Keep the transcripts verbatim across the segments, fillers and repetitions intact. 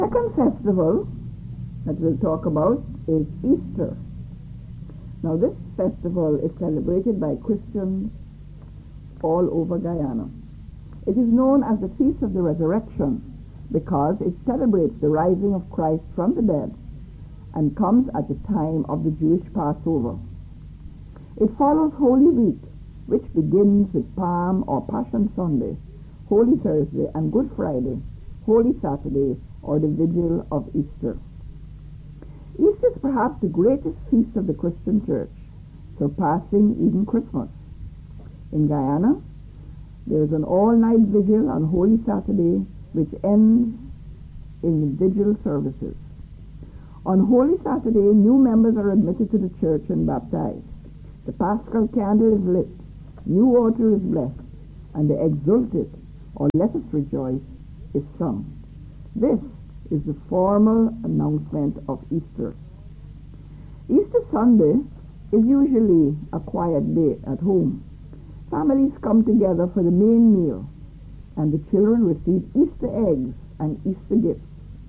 Second festival that we'll talk about is Easter. Now this festival is celebrated by Christians all over Guyana. It is known as the Feast of the Resurrection because it celebrates the rising of Christ from the dead and comes at the time of the Jewish Passover. It follows Holy Week, which begins with Palm or Passion Sunday, Holy Thursday, and Good Friday, Holy Saturday, or the Vigil of Easter. Easter is perhaps the greatest feast of the Christian Church, surpassing even Christmas. In Guyana, there is an all-night vigil on Holy Saturday, which ends in the vigil services. On Holy Saturday, new members are admitted to the church and baptized. The Paschal candle is lit, new water is blessed, and the Exultet, or Let Us Rejoice, is sung. This is the formal announcement of Easter. Easter Sunday is usually a quiet day at home. Families come together for the main meal, and the children receive Easter eggs and Easter gifts.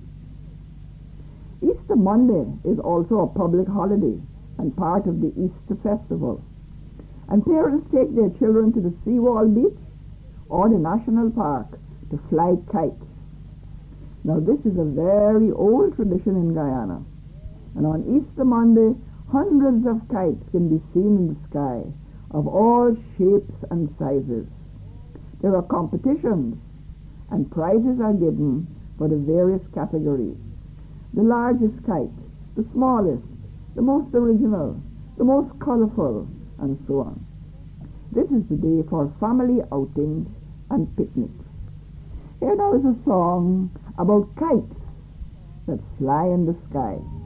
Easter Monday is also a public holiday and part of the Easter festival. And parents take their children to the Seawall Beach or the National Park to fly kites. Now this is a very old tradition in Guyana. And on Easter Monday, hundreds of kites can be seen in the sky of all shapes and sizes. There are competitions and prizes are given for the various categories. The largest kite, the smallest, the most original, the most colorful, and so on. This is the day for family outings and picnics. Here now is a song about kites that fly in the sky.